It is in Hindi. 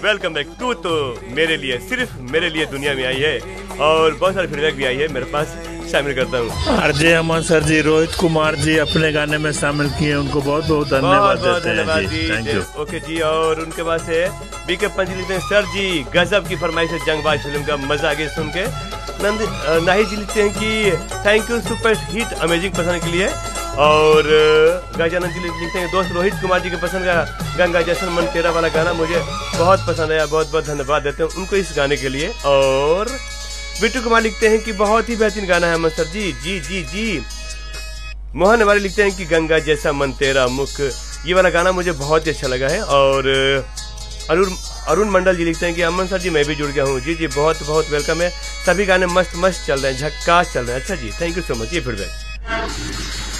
Welcome back. तू तो मेरे लिए, सिर्फ मेरे लिए दुनिया में आई है और बहुत सारे फीडबैक भी आई है मेरे पास, शामिल करता हूँ। आरजे अमन सर जी, रोहित कुमार जी अपने गाने में शामिल किए, उनको बहुत बहुत धन्यवाद देते हैं जी। Thank you. ओके जी, और उनके पास है बीके पंजी लिखते हैं, सर जी गजब की फरमाइश है जंगबाज फिल्म का, मजा आ गया सुन के। नाही जी लिखते हैं कि thank you super hit amazing पसंद के लिए। और गाजानंद जी लिखते हैं दोस्त रोहित कुमार जी के पसंद का गंगा जैसन मन तेरा वाला गाना मुझे बहुत पसंद आया, बहुत बहुत धन्यवाद देते हैं उनको इस गाने के लिए। और बिट्टू कुमार लिखते हैं कि बहुत ही बेहतरीन गाना है अमन सर जी। जी जी जी। मोहन वाले लिखते हैं कि गंगा जैसा मन तेरा मुख, ये वाला गाना मुझे बहुत ही अच्छा लगा है। और अरुण मंडल जी लिखते हैं कि अमन सर जी मैं भी जुड़ गया हूँ। जी जी, बहुत बहुत वेलकम है। सभी गाने मस्त मस्त चल रहे हैं, झक्कास चल रहे हैं। अच्छा जी, थैंक यू सो मच। ये फीडबैक